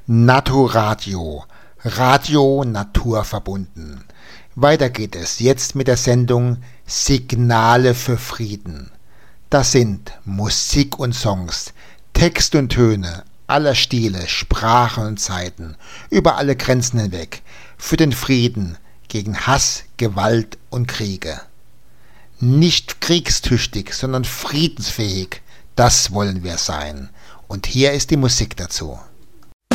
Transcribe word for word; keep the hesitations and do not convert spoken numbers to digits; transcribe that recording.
Naturadio, Radio naturverbunden. Weiter geht es jetzt mit der Sendung Signale für Frieden. Das sind Musik und Songs, Text und Töne aller Stile, Sprachen und Zeiten, über alle Grenzen hinweg, für den Frieden, gegen Hass, Gewalt und Kriege. Nicht kriegstüchtig, sondern friedensfähig, das wollen wir sein. Und hier ist die Musik dazu.